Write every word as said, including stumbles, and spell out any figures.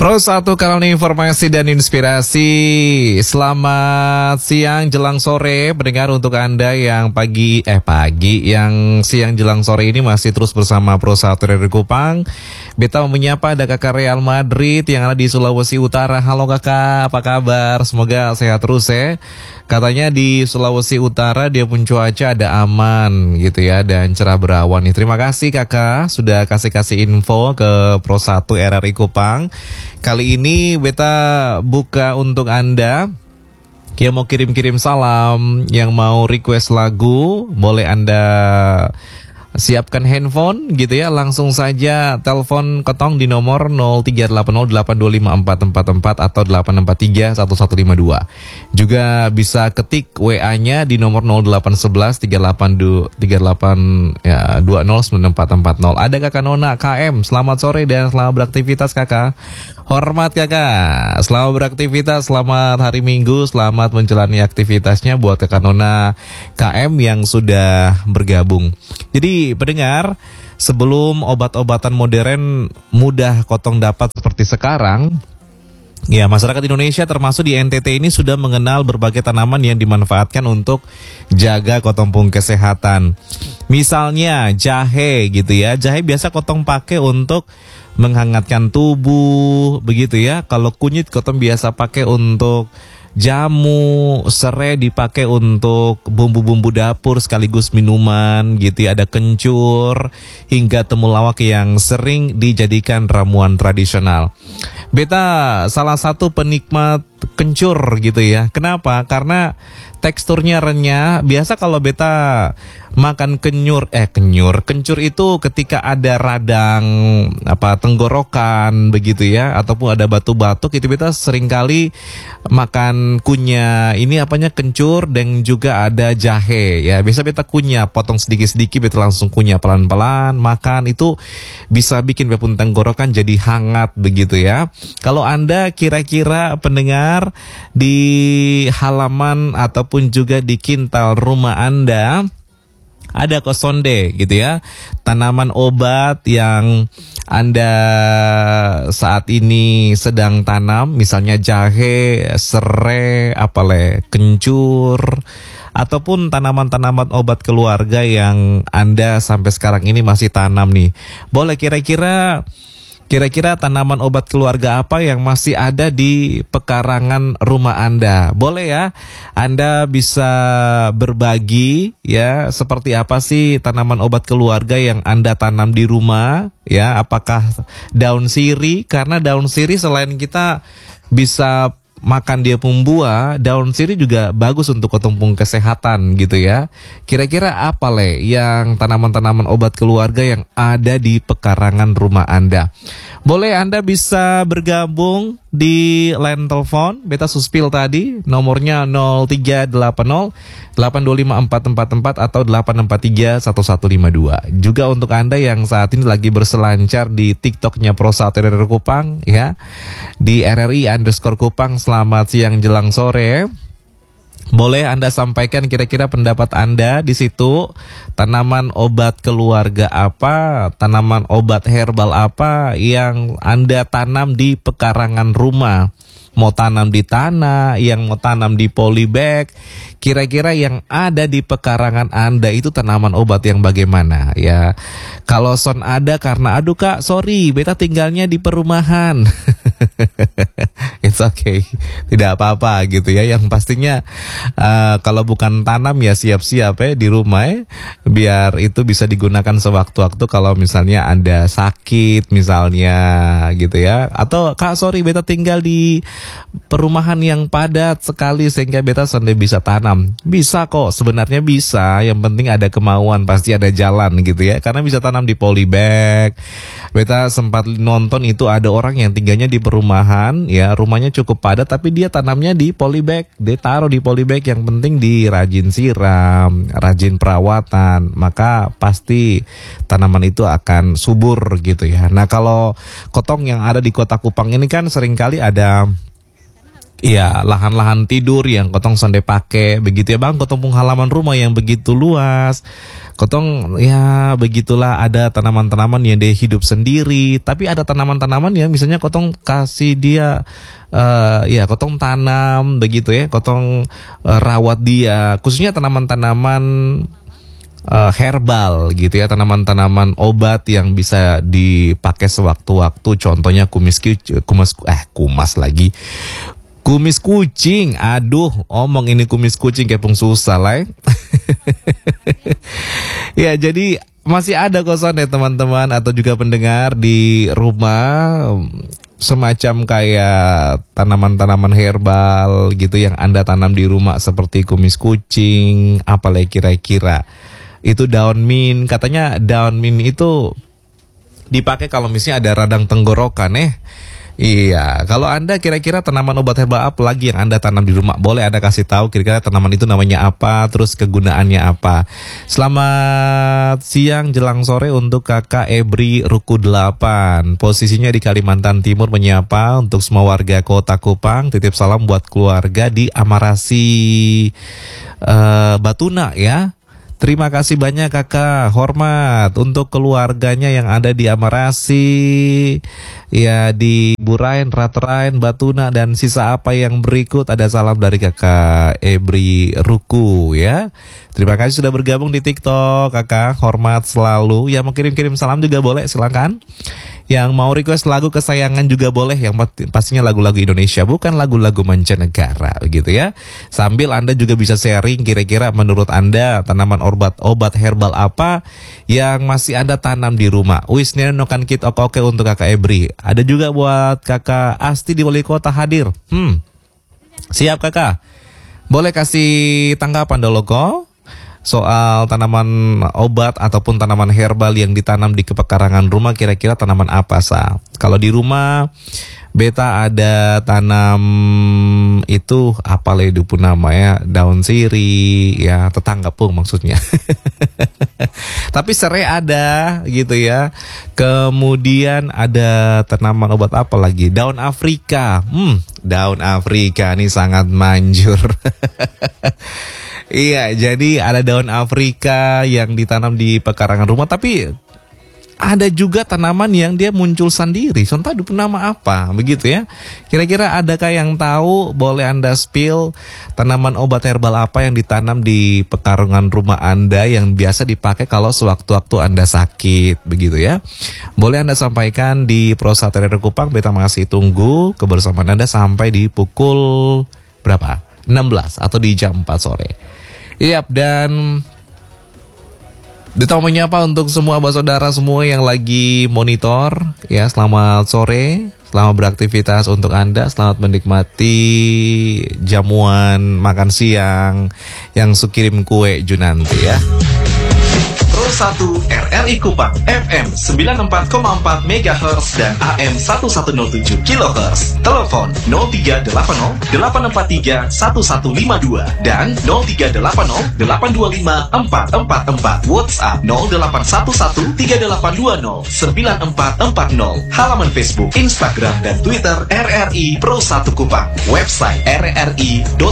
Pro satu Kanal Informasi dan Inspirasi. Selamat siang jelang sore pendengar, untuk Anda yang pagi eh pagi yang siang jelang sore ini masih terus bersama Pro satu dari Kupang. Beta mau menyapa ada kakak Real Madrid yang ada di Sulawesi Utara. Halo kakak, apa kabar? Semoga sehat terus ya. Katanya di Sulawesi Utara dia pun cuaca ada aman gitu ya, dan cerah berawan nih. Terima kasih kakak sudah kasih-kasih info ke Pro satu R R I Kupang. Kali ini beta buka untuk Anda yang mau kirim-kirim salam, yang mau request lagu, boleh Anda siapkan handphone gitu ya, langsung saja telepon Kotong di nomor nol tiga delapan nol delapan dua lima empat empat empat atau delapan empat tiga satu satu lima dua. Juga bisa ketik W A-nya di nomor nol delapan satu satu tiga delapan dua nol sembilan empat empat nol. Ada kakak Nona K M, selamat sore dan selamat beraktivitas kakak. Hormat kakak, selamat beraktivitas, selamat hari Minggu, selamat menjalani aktivitasnya buat kakak Nona K M yang sudah bergabung. Jadi pendengar, sebelum obat-obatan modern mudah Kotong dapat seperti sekarang, ya, masyarakat Indonesia termasuk di N T T ini sudah mengenal berbagai tanaman yang dimanfaatkan untuk jaga Kotong pung kesehatan. Misalnya jahe gitu ya. Jahe biasa Kotong pakai untuk menghangatkan tubuh begitu ya. Kalau kunyit Kotong biasa pakai untuk jamu, serai dipakai untuk bumbu-bumbu dapur sekaligus minuman gitu ya. Ada kencur hingga temulawak yang sering dijadikan ramuan tradisional. Beta salah satu penikmat kencur gitu ya. Kenapa? Karena teksturnya renyah. Biasa kalau beta makan kenyur, eh kenyur, kencur itu ketika ada radang apa tenggorokan begitu ya, ataupun ada batu-batuk, itu beta seringkali makan kunyah ini apanya kencur dan juga ada jahe ya. Biasa beta kunyah, potong sedikit-sedikit, beta langsung kunyah pelan-pelan makan, itu bisa bikin beta pun tenggorokan jadi hangat begitu ya. Kalau Anda kira-kira pendengar di halaman ataupun juga di kintal rumah Anda ada kosonde gitu ya, tanaman obat yang Anda saat ini sedang tanam, misalnya jahe, serai, apalagi kencur, ataupun tanaman-tanaman obat keluarga yang Anda sampai sekarang ini masih tanam nih. Boleh kira-kira Kira-kira tanaman obat keluarga apa yang masih ada di pekarangan rumah Anda? Boleh ya, Anda bisa berbagi ya, seperti apa sih tanaman obat keluarga yang Anda tanam di rumah ya? Apakah daun sirih? Karena daun sirih selain kita bisa makan dia pun buah, daun sirih juga bagus untuk Kotong pung kesehatan gitu ya. Kira-kira apa le yang tanaman-tanaman obat keluarga yang ada di pekarangan rumah Anda? Boleh Anda bisa bergabung di line telepon Beta Suspil tadi, nomornya nol tiga delapan nol delapan dua lima empat empat empat atau delapan empat tiga satu satu lima dua. Juga untuk Anda yang saat ini lagi berselancar di TikToknya Pro satu R R I Kupang ya, di R R I underscore Kupang, selamat siang jelang sore. Boleh Anda sampaikan kira-kira pendapat Anda di situ. Tanaman obat keluarga apa, tanaman obat herbal apa yang Anda tanam di pekarangan rumah? Mau tanam di tanah, yang mau tanam di polybag, kira-kira yang ada di pekarangan Anda itu tanaman obat yang bagaimana ya? Kalau son ada karena aduh kak, sorry, beta tinggalnya di perumahan. It's okay, tidak apa-apa gitu ya. Yang pastinya uh, kalau bukan tanam ya siap-siap ya di rumah ya, biar itu bisa digunakan sewaktu-waktu kalau misalnya Anda sakit misalnya gitu ya. Atau kak sorry, beta tinggal di perumahan yang padat sekali sehingga beta sendiri bisa tanam. Bisa kok, sebenarnya bisa. Yang penting ada kemauan, pasti ada jalan gitu ya. Karena bisa tanam di polybag. Beta sempat nonton itu ada orang yang tinggalnya di perumahan ya, rumahnya cukup padat tapi dia tanamnya di polybag. Dia taruh di polybag, yang penting di rajin siram, rajin perawatan, maka pasti tanaman itu akan subur gitu ya. Nah kalau Kotong yang ada di Kota Kupang ini kan seringkali ada Iya, lahan-lahan tidur yang kotong sonde pakai begitu ya bang. Kotong pun halaman rumah yang begitu luas. Kotong ya begitulah, ada tanaman-tanaman yang dia hidup sendiri. Tapi ada tanaman-tanaman yang misalnya kotong kasih dia uh, ya kotong tanam begitu ya. Kotong uh, rawat dia. Khususnya tanaman-tanaman uh, herbal gitu ya, tanaman-tanaman obat yang bisa dipakai sewaktu-waktu. Contohnya kumis kumas eh kumas lagi. Kumis kucing, aduh, omong ini kumis kucing kepung susah lah. Ya, jadi masih ada kosan ya teman-teman atau juga pendengar di rumah semacam kayak tanaman-tanaman herbal gitu yang Anda tanam di rumah seperti kumis kucing, apalagi kira-kira. Itu daun mint, katanya daun mint itu dipakai kalau misalnya ada radang tenggorokan eh. Iya, kalau Anda kira-kira tanaman obat herbal apa lagi yang Anda tanam di rumah? Boleh Anda kasih tahu kira-kira tanaman itu namanya apa, terus kegunaannya apa. Selamat siang jelang sore untuk Kakak Ebri Ruku delapan. Posisinya di Kalimantan Timur menyapa untuk semua warga Kota Kupang. Titip salam buat keluarga di Amarasi uh, Batuna ya. Terima kasih banyak kakak, hormat untuk keluarganya yang ada di Amarasi, ya di Burain, Ratrain, Batuna, dan sisa apa yang berikut. Ada salam dari kakak Ebri Ruku ya. Terima kasih sudah bergabung di TikTok kakak, hormat selalu. Ya mau kirim-kirim salam juga boleh, silakan. Yang mau request lagu kesayangan juga boleh, yang pastinya lagu-lagu Indonesia, bukan lagu-lagu mancanegara begitu ya. Sambil Anda juga bisa sharing kira-kira menurut Anda tanaman obat-obat herbal apa yang masih Anda tanam di rumah. Wisnya nokan kit oke-oke untuk kakak Ebri. Ada juga buat kakak Asti di Wali Kota hadir. Hmm, siap kakak. Boleh kasih tanggapan dulu kok soal tanaman obat ataupun tanaman herbal yang ditanam di kepekarangan rumah, kira-kira tanaman apa sah? Kalau di rumah beta ada tanam itu apa ledu pun namanya, daun siri ya, tetangga pun maksudnya. Tapi serai ada gitu ya. Kemudian ada tanaman obat apa lagi? Daun Afrika. Hmm, daun Afrika ini sangat manjur. Iya, jadi ada daun Afrika yang ditanam di pekarangan rumah, tapi ada juga tanaman yang dia muncul sendiri. Contoh itu nama apa? Begitu ya. Kira-kira adakah yang tahu? Boleh Anda spill tanaman obat herbal apa yang ditanam di pekarangan rumah Anda yang biasa dipakai kalau sewaktu-waktu Anda sakit, begitu ya. Boleh Anda sampaikan di Prosa Terere Kupang. Beta masih tunggu kebersamaan Anda sampai di pukul berapa? enam belas atau di jam empat sore. Iya, dan ditau menyapa untuk semua saudara semua yang lagi monitor ya, selamat sore, selamat beraktivitas untuk Anda, selamat menikmati jamuan makan siang yang sukirim kue Junanti ya. Pro satu R R I Kupang F M sembilan puluh empat koma empat megahertz dan A M seribu seratus tujuh kilohertz. Telepon nol tiga delapan nol delapan empat tiga satu satu lima dua dan nol tiga delapan nol delapan dua lima empat empat empat. WhatsApp nol delapan satu satu tiga delapan dua nol sembilan empat empat nol. Halaman Facebook, Instagram dan Twitter R R I Pro satu Kupang. Website r r i dot